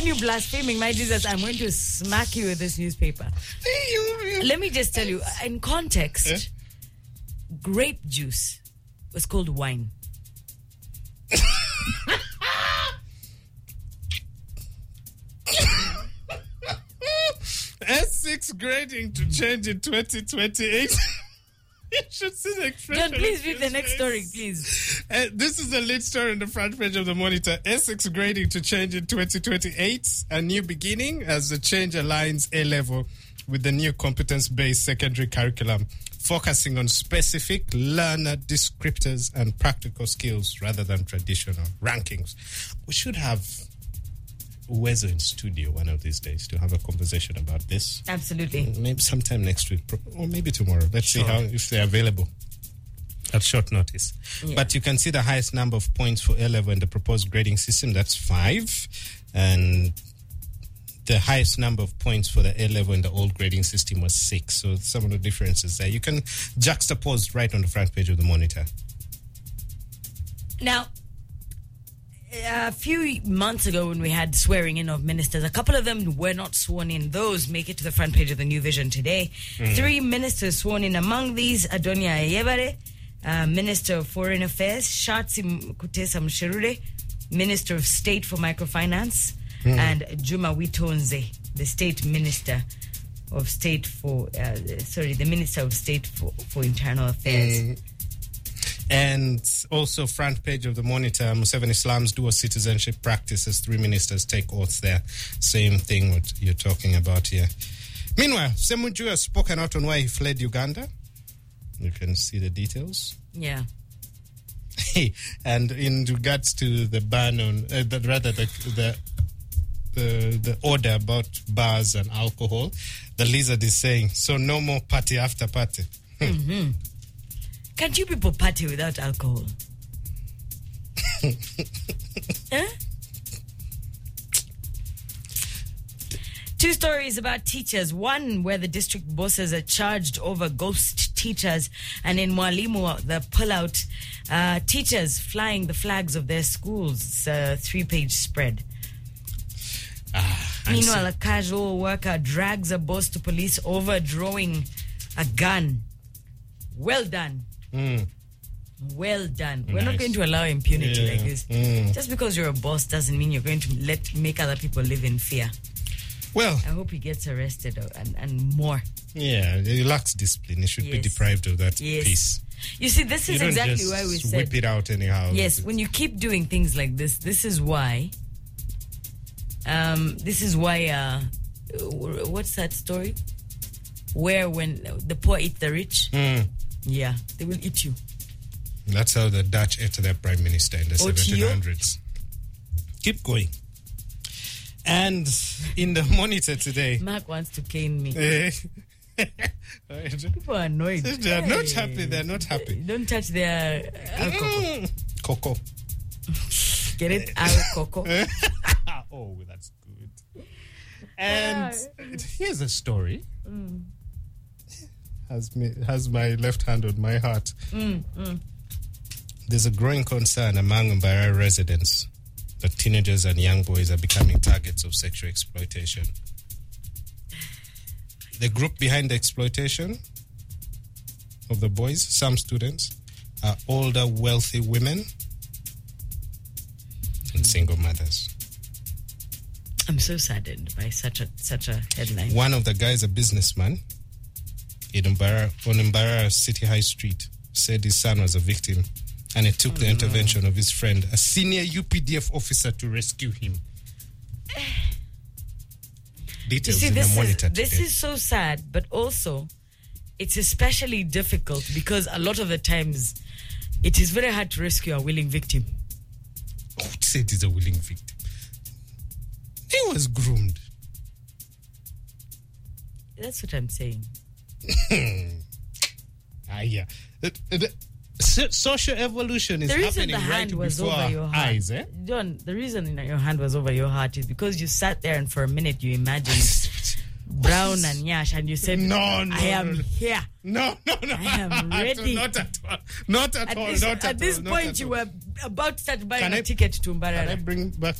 continue blaspheming my Jesus, I'm going to smack you with this newspaper. Let me just tell you, in context, grape juice was called wine. S6 grading to change in 2028. You should see the expression. John, please read the next story, please. This is the lead story on the front page of the Monitor. S6 grading to change in 2028. A new beginning as the change aligns A-level with the new competence-based secondary curriculum, focusing on specific learner descriptors and practical skills rather than traditional rankings. We should have Uwezo in studio one of these days to have a conversation about this. Absolutely. Maybe sometime next week or maybe tomorrow. Let's see if they're available at short notice. Yeah. But you can see the highest number of points for A-level in the proposed grading system. That's 5. And the highest number of points for the A-level in the old grading system was 6. So some of the differences there. You can juxtapose right on the front page of the Monitor. Now, a few months ago when we had swearing in of ministers, a couple of them were not sworn in. Those make it to the front page of the New Vision today. 3 ministers sworn in. Among these, Adonia Ayebare, Minister of Foreign Affairs, Shatsi Kutesa Mshirure, Minister of State for Microfinance, and Juma Witonze, the State Minister of State for, the Minister of State for Internal Affairs. And also front page of the Monitor, Museveni slams dual citizenship practices. 3 ministers take oaths there. Same thing what you're talking about here. Meanwhile, Semuju has spoken out on why he fled Uganda. You can see the details. Yeah. And in regards to the ban on, the order about bars and alcohol, the Lizard is saying, so no more party after party. Mm-hmm. Can't you people party without alcohol? Huh? 2 stories about teachers. One where the district bosses are charged over ghost teachers, and in Mwalimu, the pull-out teachers flying the flags of their schools. It's a 3-page spread. Meanwhile, a casual worker drags a boss to police over drawing a gun. Well done. Well done. Nice. We're not going to allow impunity like this. Just because you're a boss doesn't mean you're going to make other people live in fear. Well, I hope he gets arrested and more. Yeah, he lacks discipline. He should be deprived of that peace. You see, this is exactly why we said, whip it out anyhow. Yes, when you keep doing things like this, this is why. What's that story? Where when the poor eat the rich. Yeah, they will eat you. That's how the Dutch ate their prime minister in the 1700s. Keep going. And in the Monitor today, Mark wants to cane me. People are annoyed. They are not happy. They are not happy. Don't touch their alcohol. Cocoa. Get it? Alcohol. Oh, that's good. And here's a story. Has my left hand on my heart. There's a growing concern among Mbarara residents that teenagers and young boys are becoming targets of sexual exploitation. The group behind the exploitation of the boys, some students, are older, wealthy women and single mothers. I'm so saddened by such a headline. One of the guys, a businessman on Mbarara City High Street, said his son was a victim, and it took the intervention of his friend, a senior UPDF officer, to rescue him. Details in the Monitor today. This is so sad, but also it's especially difficult because a lot of the times it is very hard to rescue a willing victim. Who said he's a willing victim? He was groomed. That's what I'm saying. Yeah. Social evolution is happening right before our eyes. John, the reason your hand was over your heart is because you sat there and for a minute you imagined Brown and Nyash and you said, I am here. No. I am ready. Not at all. Not at all. At this point, you were about to start buying a ticket to Mbarara. Can I bring back